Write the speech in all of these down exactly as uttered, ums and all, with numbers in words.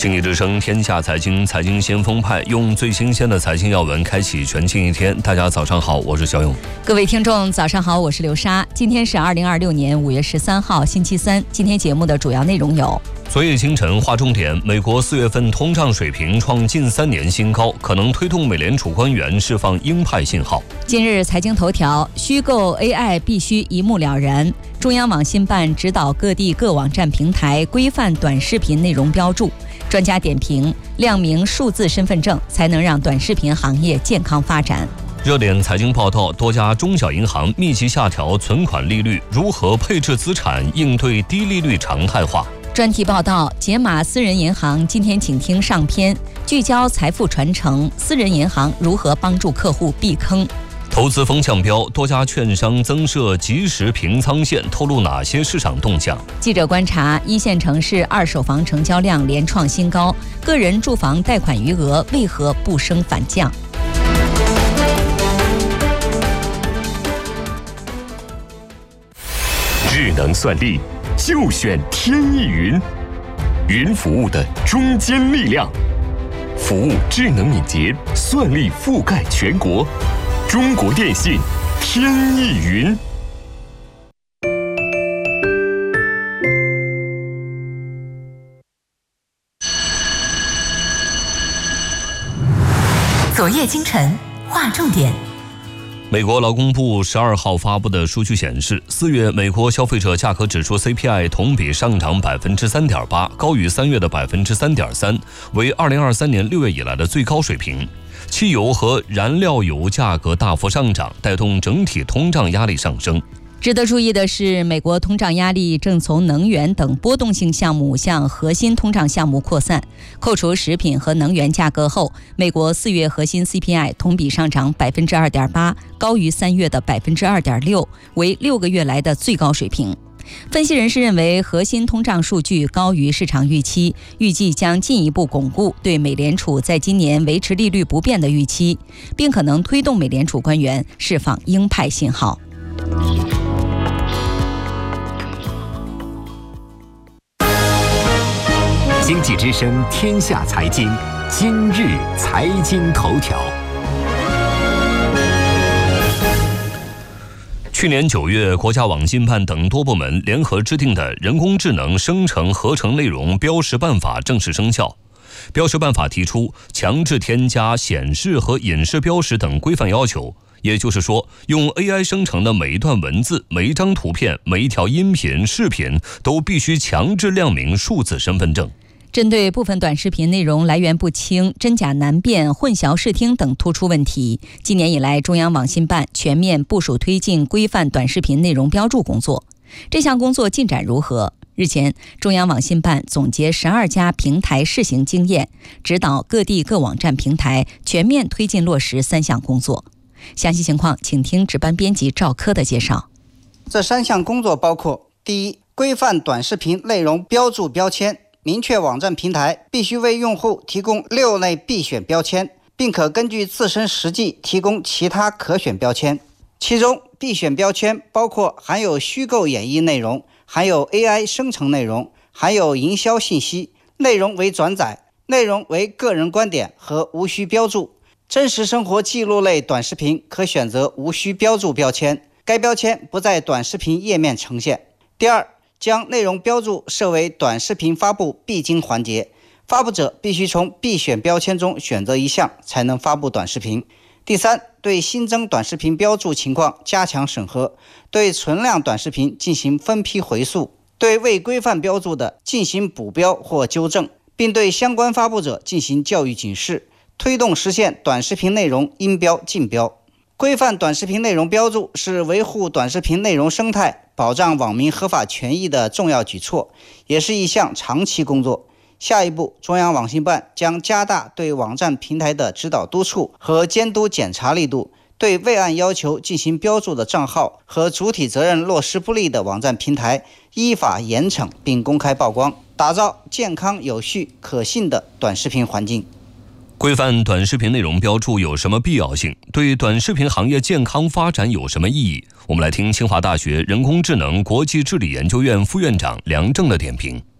经济之声天下财经，财经先锋派，用最新鲜的财经要闻开启全新一天。大家早上好，我是小勇。 各位听众早上好，我是刘莎。今天是二零二六年五月十三号星期三。今天节目的主要内容有： 昨夜清晨划重点，美国四月份通胀水平创近三年新高，可能推动美联储官员释放鹰派信号。 今日财经头条：虚构 A I 必须一目了然。中央网信办指导各地各网站平台规范短视频内容标注。专家点评：亮明数字身份证才能让短视频行业健康发展。 热点财经报道：多家中小银行密集下调存款利率，如何配置资产应对低利率常态化？ 专题报道：解码私人银行今天请听上篇，聚焦财富传承，私人银行如何帮助客户避坑。 投资风向标，多家券商增设即时平仓线，透露哪些市场动向？ 记者观察，一线城市二手房成交量连创新高，个人住房贷款余额为何不升反降？ 智能算力就选天翼云，云服务的中坚力量，服务智能敏捷，算力覆盖全国。中国电信天翼云。 昨夜今晨划重点。 美国劳工部十二号发布的数据显示，四月美国消费者价格指数 C P I 同比上涨百分之三点八，高于三月的百分之三点三，为二零二三年六月以来的最高水平。汽油和燃料油价格大幅上涨，带动整体通胀压力上升。 值得注意的是，美国通胀压力正从能源等波动性项目向核心通胀项目扩散。扣除食品和能源价格后，美国四月核心 C P I 同比上涨百分之二点八，高于三月的百分之二点六，为六个月来的最高水平。分析人士认为，核心通胀数据高于市场预期，预计将进一步巩固对美联储在今年维持利率不变的预期，并可能推动美联储官员释放鹰派信号。 经济之声天下财经，今日财经头条。 去年九月，国家网信办等多部门联合制定的人工智能生成合成内容标识办法正式生效。标识办法提出强制添加显示和隐示标识等规范要求，也就是说，用 A I 生成的每一段文字、每一张图片、每一条音频、视频都必须强制亮明数字身份证。 针对部分短视频内容来源不清、真假难辨、混淆视听等突出问题，今年以来，中央网信办全面部署推进规范短视频内容标注工作。这项工作进展如何？日前，中央网信办总结十二家平台试行经验，指导各地各网站平台全面推进落实三项工作。详细情况，请听值班编辑赵科的介绍。 这三项工作包括：第一，规范短视频内容标注标签，明确网站平台必须为用户提供六类必选标签，并可根据自身实际提供其他可选标签。其中，必选标签包括含有虚构演绎内容、含有 A I 生成内容、含有营销信息、内容为转载、内容为个人观点和无需标注。真实生活记录类短视频可选择无需标注标签，该标签不在短视频页面呈现。第二，将内容标注设为短视频发布必经环节，发布者必须从必选标签中选择一项才能发布短视频。第三，对新增短视频标注情况加强审核，对存量短视频进行分批回溯，对未规范标注的进行补标或纠正，并对相关发布者进行教育警示，推动实现短视频内容应标尽标。规范短视频内容标注是维护短视频内容生态、保障网民合法权益的重要举措，也是一项长期工作。下一步，中央网信办将加大对网站平台的指导督促和监督检查力度，对未按要求进行标注的账号和主体责任落实不力的网站平台依法严惩并公开曝光，打造健康、有序、可信的短视频环境。 规范短视频内容标注有什么必要性？对短视频行业健康发展有什么意义？我们来听清华大学人工智能国际治理研究院副院长梁正的点评。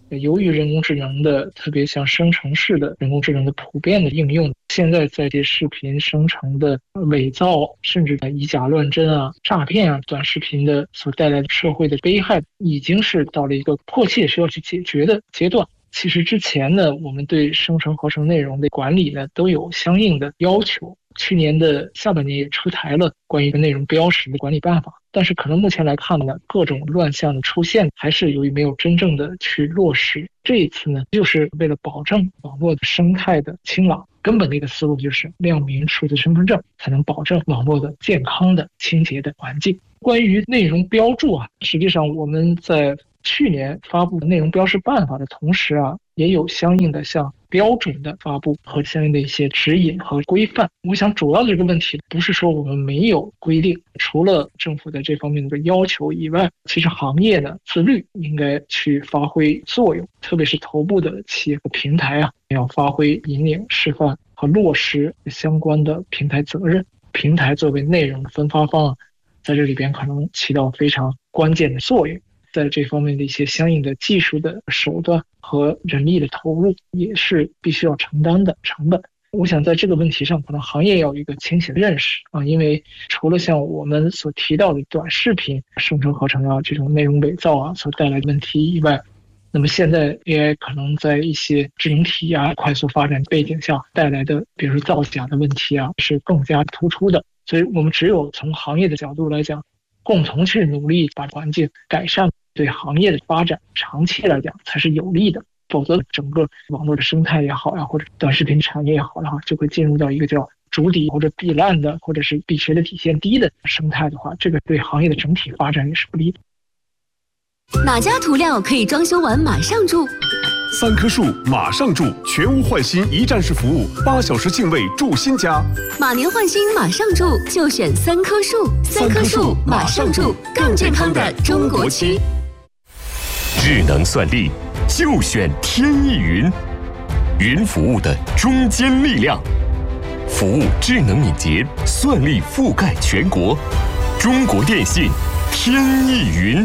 由于人工智能的，特别像生成式的人工智能的普遍的应用，现在在这视频生成的伪造，甚至以假乱真啊、诈骗啊，短视频的所带来的社会的危害，已经是到了一个迫切需要去解决的阶段。其实之前呢，我们对生成合成内容的管理呢，都有相应的要求。去年的下半年也出台了关于内容标识的管理办法，但是可能目前来看呢，各种乱象的出现，还是由于没有真正的去落实。这一次呢，就是为了保证网络的生态的清朗，根本的一个思路就是亮明数字身份证，才能保证网络的健康的、清洁的环境。关于内容标注啊，实际上我们在去年发布内容标识办法的同时啊，也有相应的像标准的发布和相应的一些指引和规范。我想主要的这个问题不是说我们没有规定，除了政府的这方面的要求以外，其实行业呢自律应该去发挥作用，特别是头部的企业和平台啊，要发挥引领、示范和落实相关的平台责任。平台作为内容的分发方，在这里边可能起到非常关键的作用。在这方面的一些相应的技术的手段和人力的投入，也是必须要承担的成本。我想在这个问题上，可能行业要有一个清醒的认识啊，因为除了像我们所提到的短视频生成合成啊这种内容伪造啊所带来的问题以外，那么现在 A I 可能在一些智能体啊快速发展背景下带来的，比如说造假的问题啊，是更加突出的。所以我们只有从行业的角度来讲，共同去努力把环境改善，对行业的发展长期来讲才是有利的。否则整个网络的生态也好呀，或者短视频产业也好的话，就会进入到一个叫筑底或者避烂的，或者是比谁的底线低的生态的话，这个对行业的整体发展也是不利的。 哪家涂料可以装修完马上住？ 三棵树马上住，全屋换新一站式服务，八小时净位住新家。 马年换新马上住，就选三棵树。三棵树马上住，更健康的中国区。 智能算力就选天翼云，云服务的中坚力量，服务智能敏捷，算力覆盖全国。中国电信天翼云。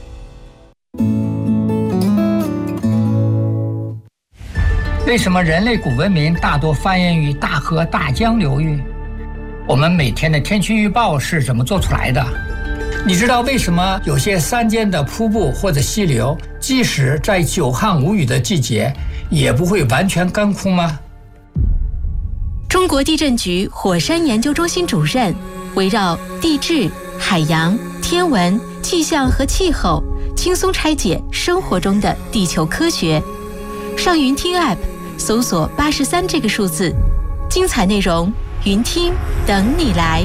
为什么人类古文明大多繁衍于大河大江流域？我们每天的天气预报是怎么做出来的？你知道为什么有些山间的瀑布或者溪流，即使在久旱无雨的季节，也不会完全干枯吗？ 中国地震局火山研究中心主任围绕地质、海洋、天文、气象和气候，轻松拆解生活中的地球科学。上云听 App 搜索八十三这个数字，精彩内容云听等你来。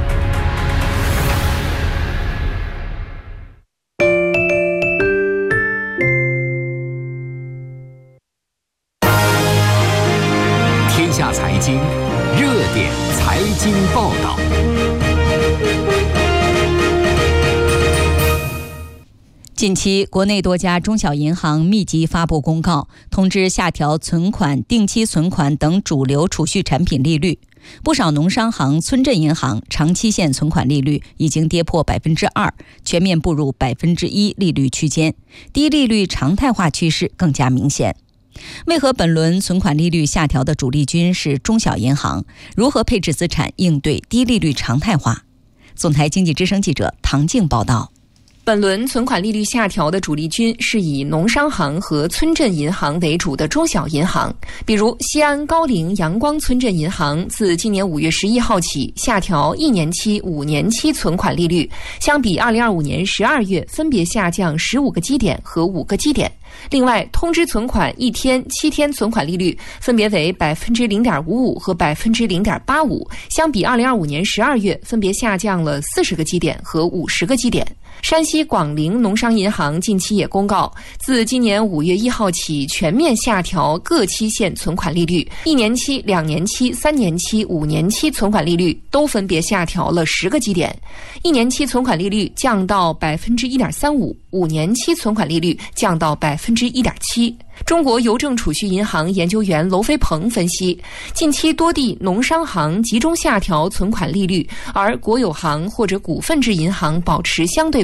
天下财经热点财经报道。 近期，国内多家中小银行密集发布公告，通知下调存款、定期存款等主流储蓄产品利率。不少农商行、村镇银行长期限存款利率已经跌破百分之二，全面步入百分之一利率区间，低利率常态化趋势更加明显。为何本轮存款利率下调的主力军是中小银行？如何配置资产应对低利率常态化？总台经济之声记者唐静报道。 本轮存款利率下调的主力军是以农商行和村镇银行为主的中小银行，比如西安高陵阳光村镇银行自今年五月十一号起下调一年期、五年期存款利率，相比二零二五年十二月分别下降十五个基点和五个基点。另外，通知存款一天、七天存款利率分别为百分之零点五五和百分之零点八五，相比二零二五年十二月分别下降了四十个基点和五十个基点。山西广陵农商银行近期也公告，自今年五月一号起全面下调各期限存款利率，一年期、两年期、三年期、五年期存款利率都分别下调了十个基点。一年期存款利率降到百分之一点三五，五年期存款利率降到百分之一点七。中国邮政储蓄银行研究员娄飞鹏分析，近期多地农商行集中下调存款利率，而国有行或者股份制银行保持相对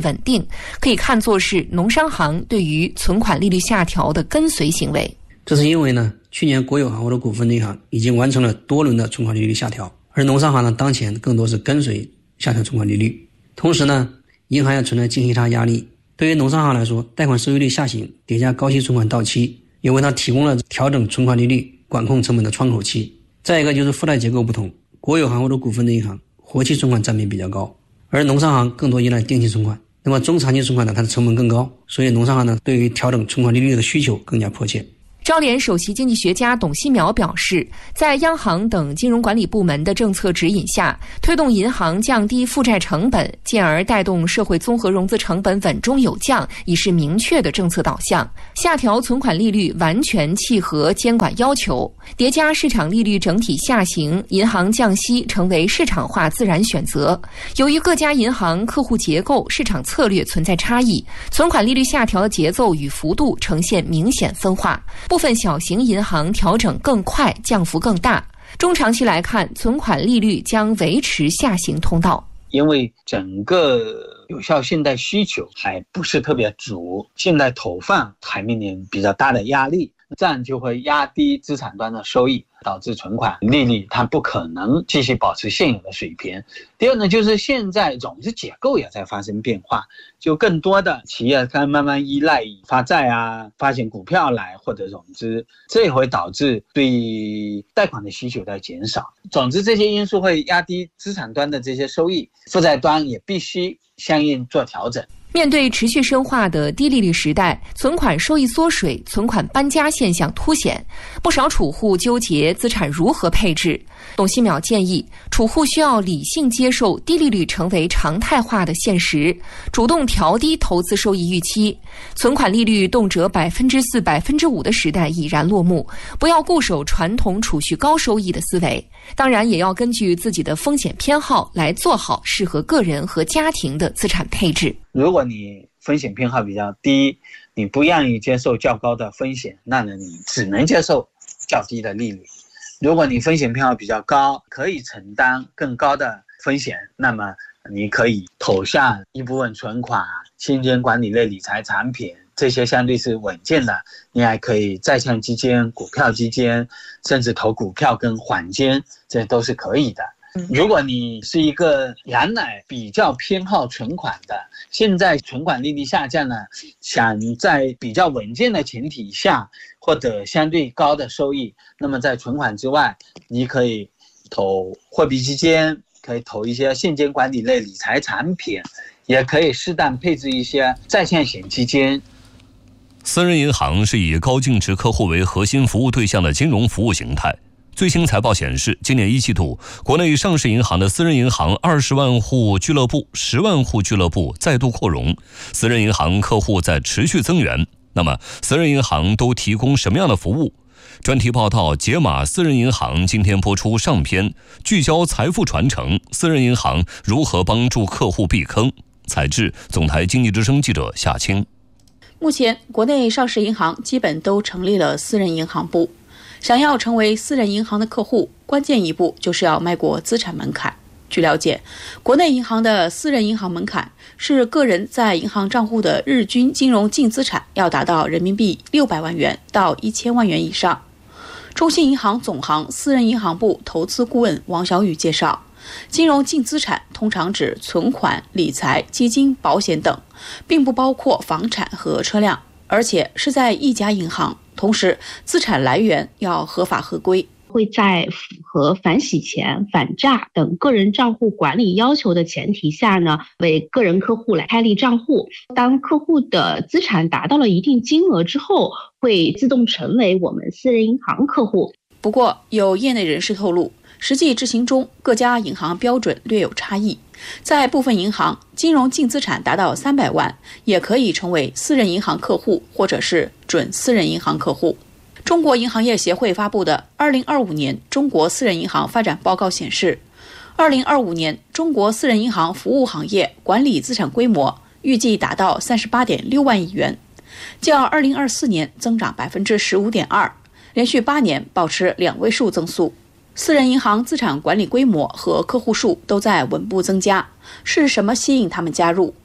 稳定，可以看作是农商行对于存款利率下调的跟随行为。 这是因为呢，去年国有行或者股份银行已经完成了多轮的存款利率下调，而农商行呢，当前更多是跟随下调存款利率。同时呢，银行也存在净息差压力。对于农商行来说，贷款收益率下行叠加高息存款到期，也为它提供了调整存款利率、管控成本的窗口期。再一个就是负债结构不同，国有行或者股份的银行活期存款占比比较高，而农商行更多依赖定期存款。那么中长期存款呢，它的成本更高，所以农商行呢，对于调整存款利率的需求更加迫切。 招联首席经济学家董希淼表示，在央行等金融管理部门的政策指引下，推动银行降低负债成本，进而带动社会综合融资成本稳中有降，已是明确的政策导向。下调存款利率完全契合监管要求，叠加市场利率整体下行，银行降息成为市场化自然选择。由于各家银行客户结构、市场策略存在差异，存款利率下调的节奏与幅度呈现明显分化。部分小型银行调整更快，降幅更大。中长期来看，存款利率将维持下行通道。 因为整个有效信贷需求还不是特别足，信贷投放还面临比较大的压力，这样就会压低资产端的收益，导致存款利率它不可能继续保持现有的水平。第二呢，就是现在融资结构也在发生变化，就更多的企业它慢慢依赖以发债啊、发行股票来获得融资，这也会导致对贷款的需求在减少。总之，这些因素会压低资产端的这些收益，负债端也必须相应做调整。 面对持续深化的低利率时代，存款收益缩水、存款搬家现象凸显，不少储户纠结资产如何配置。董希淼建议，储户需要理性接受低利率成为常态化的现实，主动调低投资收益预期。存款利率动辄百分之四、百分之五的时代已然落幕，不要固守传统储蓄高收益的思维。当然，也要根据自己的风险偏好来做好适合个人和家庭的资产配置。 如果你风险偏好比较低，你不愿意接受较高的风险，那呢你只能接受较低的利率。如果你风险偏好比较高，可以承担更高的风险，那么你可以投向一部分存款、现金管理类理财产品，这些相对是稳健的。你还可以债券基金、股票基金，甚至投股票跟黄金，这都是可以的。如果你是一个原来比较偏好存款的，现在存款利率下降了，想在比较稳健的前提下获得相对高的收益，那么在存款之外，你可以投货币基金，可以投一些现金管理类理财产品，也可以适当配置一些在线型基金。 私人银行是以高净值客户为核心服务对象的金融服务形态。最新财报显示，今年一季度，国内上市银行的私人银行二十万户俱乐部、十万户俱乐部再度扩容，私人银行客户在持续增援。那么，私人银行都提供什么样的服务？专题报道《解码私人银行》今天播出上篇，聚焦财富传承，私人银行如何帮助客户避坑。采制总台经济之声记者夏青。 目前，国内上市银行基本都成立了私人银行部。想要成为私人银行的客户，关键一步就是要迈过资产门槛。据了解，国内银行的私人银行门槛是个人在银行账户的日均金融净资产要达到人民币六百万元到一千万元以上。中信银行总行私人银行部投资顾问王小雨介绍，金融净资产通常指存款、理财、基金、保险等，并不包括房产和车辆，而且是在一家银行。同时，资产来源要合法合规， 会在符合反洗钱、反诈等个人账户管理要求的前提下呢，为个人客户来开立账户。当客户的资产达到了一定金额之后，会自动成为我们私人银行客户。 不过，有业内人士透露，实际执行中各家银行标准略有差异。在部分银行，金融净资产达到三百万，也可以成为私人银行客户或者是准私人银行客户。中国银行业协会发布的《二零二五年中国私人银行发展报告》显示，二零二五年中国私人银行服务行业管理资产规模预计达到三十八点六万亿元，较二零二四年增长百分之十五点二，连续八年保持两位数增速。私人银行资产管理规模和客户数都在稳步增加，是什么吸引他们加入？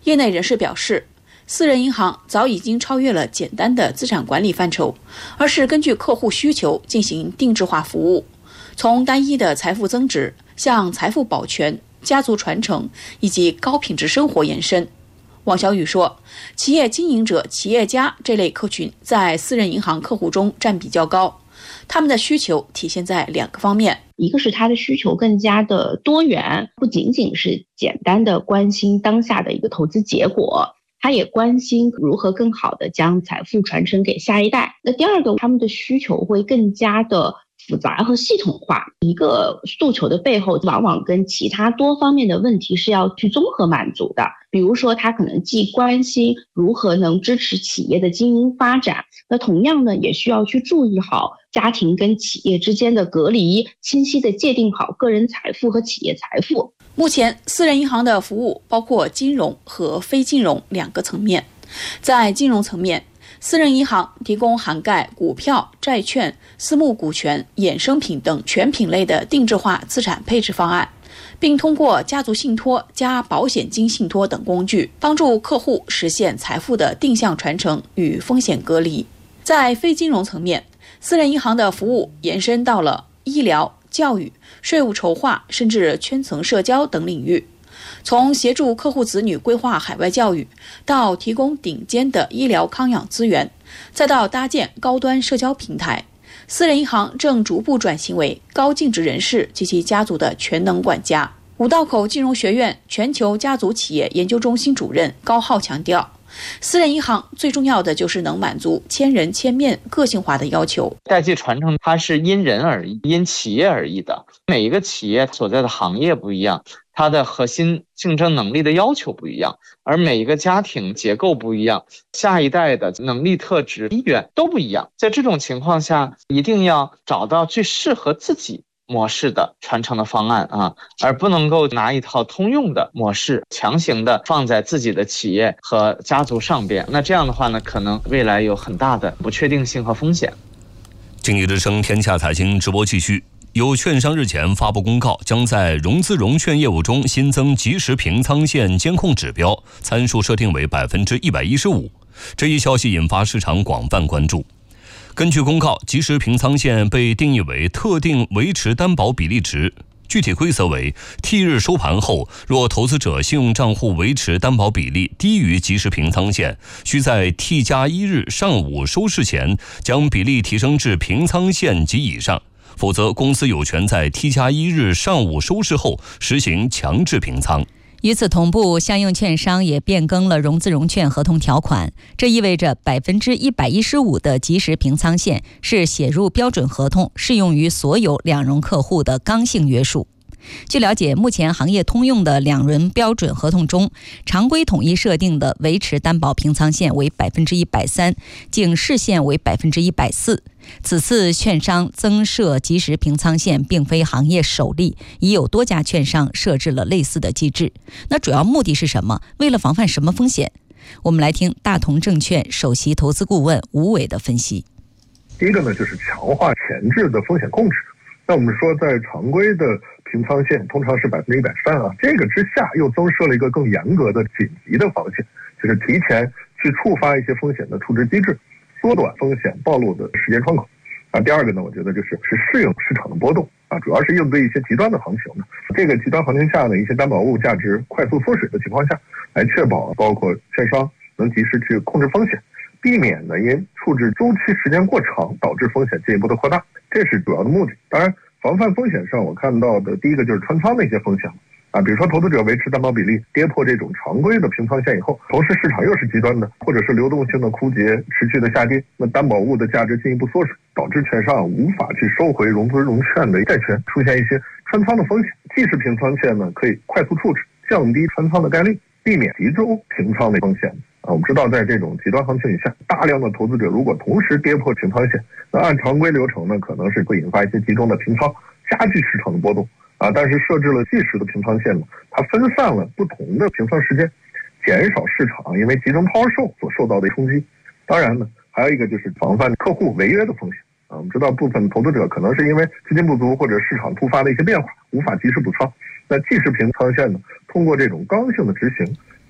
业内人士表示，私人银行早已经超越了简单的资产管理范畴，而是根据客户需求进行定制化服务，从单一的财富增值向财富保全、家族传承以及高品质生活延伸。王小雨说，企业经营者、企业家这类客群在私人银行客户中占比较高，他们的需求体现在两个方面， 一个是他的需求更加的多元，不仅仅是简单的关心当下的一个投资结果，他也关心如何更好的将财富传承给下一代。那第二个，他们的需求会更加的复杂和系统化，一个诉求的背后往往跟其他多方面的问题是要去综合满足的。比如说他可能既关心如何能支持企业的经营发展，那同样呢也需要去注意好家庭跟企业之间的隔离，清晰的界定好个人财富和企业财富。 目前私人银行的服务包括金融和非金融两个层面。在金融层面，私人银行提供涵盖股票、债券、私募股权、衍生品等全品类的定制化资产配置方案，并通过家族信托加保险金信托等工具，帮助客户实现财富的定向传承与风险隔离。在非金融层面，私人银行的服务延伸到了医疗、教育、税务筹划，甚至圈层社交等领域。从协助客户子女规划海外教育，到提供顶尖的医疗康养资源，再到搭建高端社交平台，私人银行正逐步转型为高净值人士及其家族的全能管家。五道口金融学院全球家族企业研究中心主任高浩强调，私人银行最重要的就是能满足千人千面个性化的要求。 代际传承它是因人而异，因企业而异的，每一个企业所在的行业不一样，它的核心竞争能力的要求不一样，而每一个家庭结构不一样，下一代的能力特质意愿都不一样。在这种情况下，一定要找到最适合自己模式的传承的方案啊，而不能够拿一套通用的模式强行的放在自己的企业和家族上边。那这样的话呢，可能未来有很大的不确定性和风险。 经济之声天下财经直播继续。有券商日前发布公告，将在融资融券业务中新增即时平仓线监控指标，参数设定为百分之一百一十五。这一消息引发市场广泛关注。根据公告，即时平仓线被定义为特定维持担保比例值，具体规则为 T 日收盘后，若投资者信用账户维持担保比例低于即时平仓线，需在 T 加一日上午收市前将比例提升至平仓线及以上，否则公司有权在 T 加一日上午收市后实行强制平仓。 与此同步，相应券商也变更了融资融券合同条款，这意味着百分之一百一十五的即时平仓线是写入标准合同，适用于所有两融客户的刚性约束。据了解，目前行业通用的两轮标准合同中，常规统一设定的维持担保平仓线为百分之一百三，警示线为百分之一百四。此次券商增设即时平仓线并非行业首例，已有多家券商设置了类似的机制。那主要目的是什么？为了防范什么风险？我们来听大同证券首席投资顾问吴伟的分析。 第一个呢，就是强化前置的风险控制。那我们说，在常规的平仓线通常是百分之一百三啊，这个之下又增设了一个更严格的紧急的防线，就是提前去触发一些风险的处置机制，缩短风险暴露的时间窗口。啊，第二个呢，我觉得就是是适应市场的波动啊，主要是应对一些极端的行情的。这个极端行情下呢，一些担保物价值快速缩水的情况下，来确保包括券商能及时去控制风险，避免呢因处置周期时间过长导致风险进一步的扩大，这是主要的目的。当然，防范风险上，我看到的第一个就是穿仓的一些风险啊，比如说投资者维持担保比例跌破这种常规的平仓线以后，同时市场又是极端的，或者是流动性的枯竭持续的下跌，那担保物的价值进一步缩水，导致券商无法去收回融资融券的债权，出现一些穿仓的风险。即时平仓线呢，可以快速处置，降低穿仓的概率，避免集中平仓的风险。啊，我们知道，在这种极端行情以下，大量的投资者如果同时跌破平仓线，那按常规流程呢，可能是会引发一些集中的平仓，加剧市场的波动啊。但是设置了即时的平仓线呢，它分散了不同的平仓时间，减少市场因为集中抛售所受到的冲击。当然呢，还有一个就是防范客户违约的风险啊。我们知道，部分投资者可能是因为资金不足或者市场突发的一些变化，无法及时补仓。那即时平仓线呢，通过这种刚性的执行，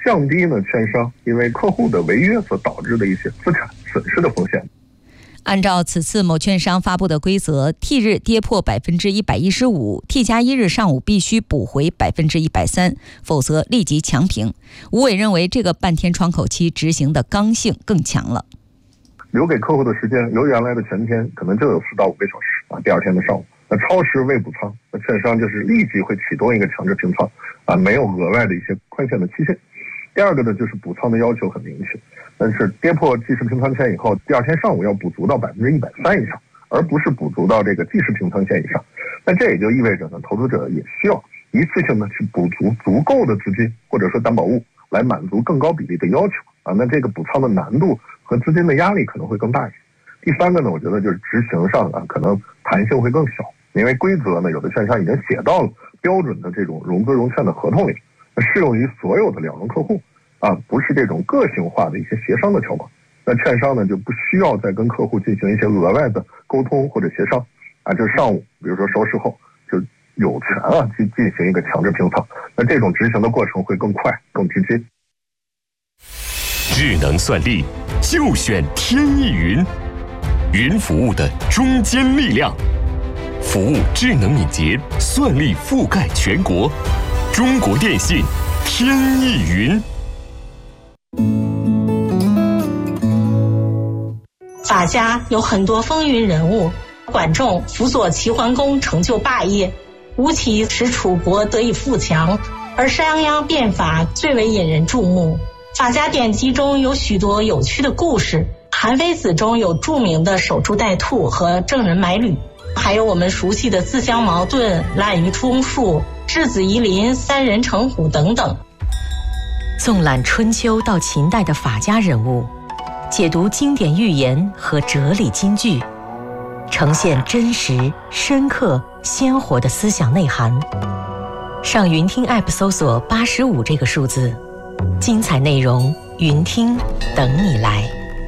降低呢券商因为客户的违约所导致的一些资产损失的风险。 按照此次某券商发布的规则 ，T 日跌破百分之一百一十五 ，T 加一日上午必须补回百分之一百三，否则立即强平。吴伟认为，这个半天窗口期执行的刚性更强了。 留给客户的时间，由原来的全天可能就有四到五个小时啊，第二天的上午，那超时未补仓，那券商就是立即会启动一个强制平仓啊，没有额外的一些宽限的期限。第二个呢，就是补仓的要求很明确，但是跌破即时平仓线以后，第二天上午要补足到百分之一百三以上，而不是补足到这个即时平仓线以上。那这也就意味着呢，投资者也需要一次性的去补足足够的资金或者说担保物，来满足更高比例的要求啊。那这个补仓的难度和资金的压力可能会更大一些。第三个呢，我觉得就是执行上啊，可能弹性会更小，因为规则呢，有的券商已经写到了标准的这种融资融券的合同里，适用于所有的两融客户啊，不是这种个性化的一些协商的条款。那券商呢就不需要再跟客户进行一些额外的沟通或者协商啊，就上午比如说收市后就有权啊去进行一个强制平仓，那这种执行的过程会更快更直接。 智能算力就选天翼云，云服务的中坚力量，服务智能敏捷，算力覆盖全国。中国电信天翼云。 法家有很多风云人物，管仲辅佐齐桓公成就霸业，吴起使楚国得以富强，而商鞅变法最为引人注目。法家典籍中有许多有趣的故事，韩非子中有著名的守株待兔和郑人买履，还有我们熟悉的自相矛盾、滥竽充数、质子夷陵、三人成虎等等。 纵览春秋到秦代的法家人物，解读经典寓言和哲理金句，呈现真实、深刻、鲜活的思想内涵。上云听 App 搜索八十五这个数字，精彩内容云听等你来。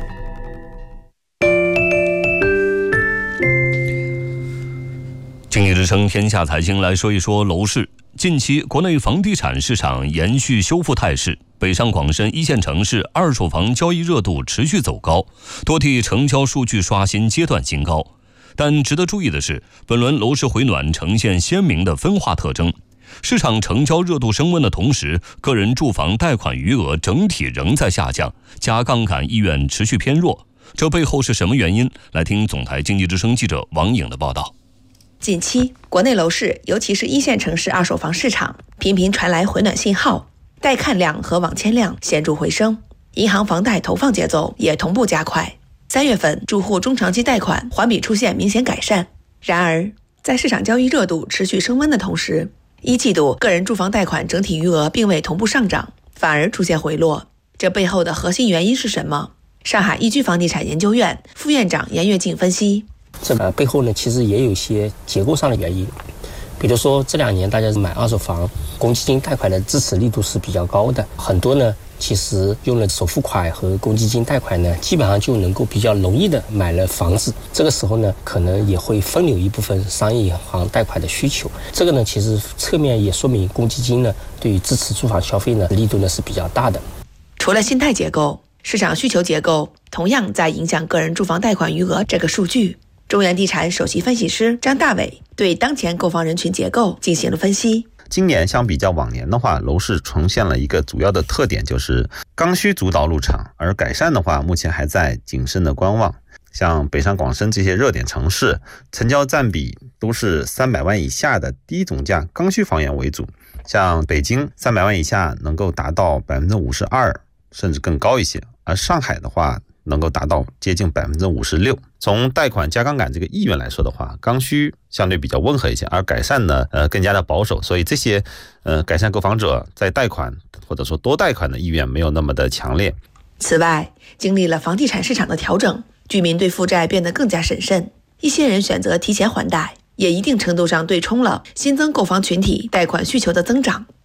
经济之声天下财经来说一说楼市。近期国内房地产市场延续修复态势，北上广深一线城市二手房交易热度持续走高，多地成交数据刷新阶段新高。但值得注意的是，本轮楼市回暖呈现鲜明的分化特征。市场成交热度升温的同时，个人住房贷款余额整体仍在下降，加杠杆意愿持续偏弱。这背后是什么原因？来听总台经济之声记者王颖的报道。 近期，国内楼市，尤其是一线城市二手房市场，频频传来回暖信号，带看量和网签量显著回升，银行房贷投放节奏也同步加快。三月份，住户中长期贷款环比出现明显改善。然而，在市场交易热度持续升温的同时，一季度个人住房贷款整体余额并未同步上涨，反而出现回落。这背后的核心原因是什么？上海易居房地产研究院副院长严跃进分析。 这个背后呢，其实也有一些结构上的原因，比如说这两年大家买二手房，公积金贷款的支持力度是比较高的，很多呢其实用了首付款和公积金贷款呢，基本上就能够比较容易的买了房子。这个时候呢，可能也会分流一部分商业银行贷款的需求。这个呢，其实侧面也说明公积金呢对于支持住房消费呢力度呢是比较大的。 除了信贷结构，市场需求结构同样在影响个人住房贷款余额这个数据。中原地产首席分析师张大伟对当前购房人群结构进行了分析。 今年相比较往年的话，楼市呈现了一个主要的特点，就是刚需主导入场，而改善的话目前还在谨慎的观望。像北上广深这些热点城市，成交占比都是三百万以下的低总价刚需房源为主，像北京三百万以下能够达到 百分之五十二 甚至更高一些，而上海的话能够达到接近 百分之五十六。 从贷款加杠杆这个意愿来说的话，刚需相对比较温和一些，而改善呢呃更加的保守，所以这些呃改善购房者在贷款或者说多贷款的意愿没有那么的强烈。 此外，经历了房地产市场的调整，居民对负债变得更加审慎，一些人选择提前还贷，也一定程度上对冲了新增购房群体贷款需求的增长。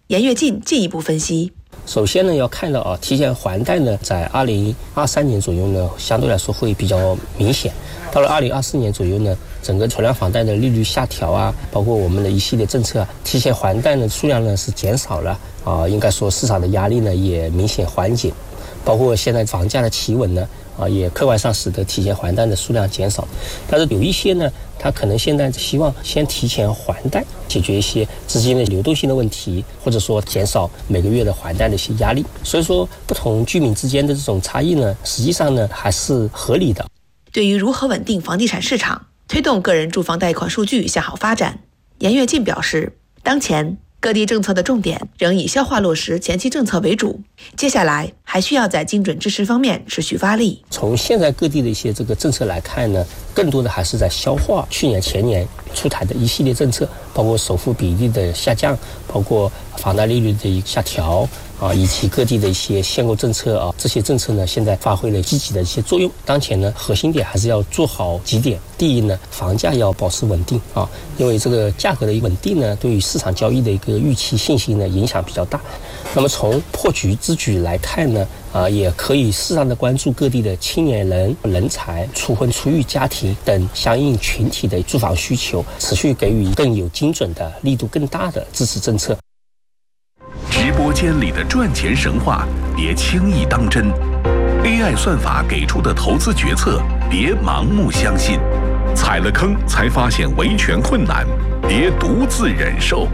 严跃进进一步分析。 首先呢，要看到啊，提前还贷呢，在二零二三年左右呢，相对来说会比较明显。到了二零二四年左右呢，整个存量房贷的利率下调啊，包括我们的一系列政策啊，提前还贷呢数量呢是减少了啊，应该说市场的压力呢也明显缓解，包括现在房价的企稳呢啊，也客观上使得提前还贷的数量减少。但是有一些呢，他可能现在希望先提前还贷，解决一些资金的流动性的问题，或者说减少每个月的还贷的一些压力。所以说，不同居民之间的这种差异呢，实际上呢还是合理的。 对于如何稳定房地产市场，推动个人住房贷款数据向好发展，严跃进表示，当前各地政策的重点仍以消化落实前期政策为主，接下来还需要在精准支持方面持续发力。 从现在各地的一些这个政策来看呢，更多的还是在消化去年前年出台的一系列政策，包括首付比例的下降，包括房贷利率的一个下调啊，以及各地的一些限购政策啊，这些政策呢，现在发挥了积极的一些作用。当前呢，核心点还是要做好几点。第一呢，房价要保持稳定啊，因为这个价格的稳定呢，对于市场交易的一个预期信心呢，影响比较大。那么从破局之举来看呢，啊，也可以适当的关注各地的青年人、人才、初婚初育家庭等相应群体的住房需求，持续给予更有精准的、力度更大的支持政策。 直播间里的赚钱神话，别轻易当真。A I 算法给出的投资决策，别盲目相信。踩了坑才发现维权困难，别独自忍受。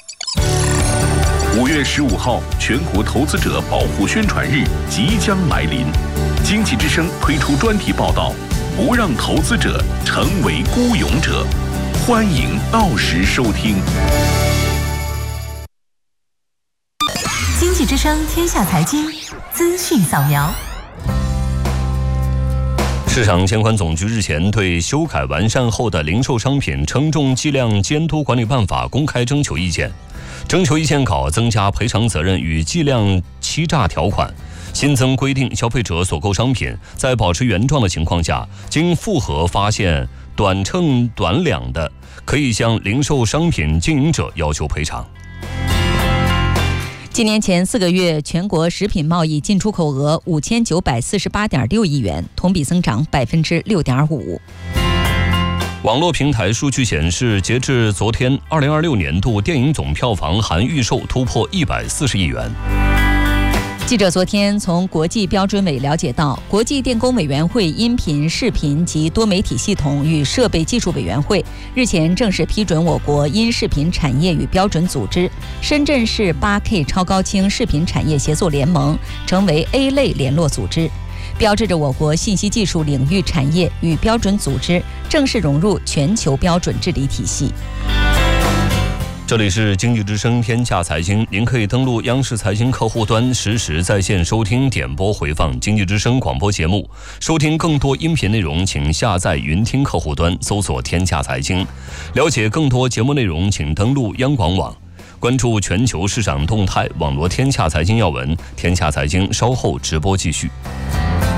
五月十五号，全国投资者保护宣传日即将来临。经济之声推出专题报道，不让投资者成为孤勇者。欢迎到时收听。 经济之声天下财经资讯扫描。 市场监管总局日前对修改完善后的零售商品称重计量监督管理办法公开征求意见。征求意见稿增加赔偿责任与计量欺诈条款，新增规定消费者所购商品在保持原状的情况下，经复核发现短称短两的，可以向零售商品经营者要求赔偿。 今年前四个月，全国食品贸易进出口额五千九百四十八点六亿元，同比增长百分之六点五。 网络平台数据显示，截至昨天，二零二六年度电影总票房含预售突破一百四十亿元。 记者昨天从国际标准委了解到，国际电工委员会音频、视频及多媒体系统与设备技术委员会日前正式批准我国音视频产业与标准组织深圳市 八 K 超高清视频产业协作联盟成为 A 类联络组织，标志着我国信息技术领域产业与标准组织正式融入全球标准治理体系。 这里是经济之声天下财经，您可以登录央视财经客户端实时在线收听点播回放经济之声广播节目，收听更多音频内容请下载云听客户端搜索天下财经，了解更多节目内容请登录央广网，关注全球市场动态，网罗天下财经要闻。天下财经稍后直播继续。